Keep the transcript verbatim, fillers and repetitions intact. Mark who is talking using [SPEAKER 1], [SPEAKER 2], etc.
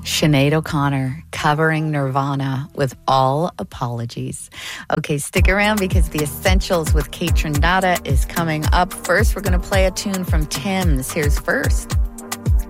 [SPEAKER 1] Sinead O'Connor covering Nirvana with All Apologies. Okay, stick around because the Essentials with Kate Trinata is coming up. First, we're going to play a tune from Tim's. Here's First.